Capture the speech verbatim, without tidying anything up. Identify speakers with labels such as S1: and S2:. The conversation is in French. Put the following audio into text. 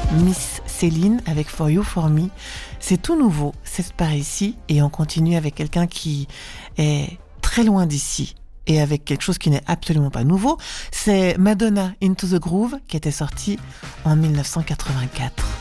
S1: Miss Céline avec For You, For Me. C'est tout nouveau, c'est par ici, et on continue avec quelqu'un qui est très loin d'ici et avec quelque chose qui n'est absolument pas nouveau. C'est Madonna, Into the Groove, qui était sorti en mille neuf cent quatre-vingt-quatre.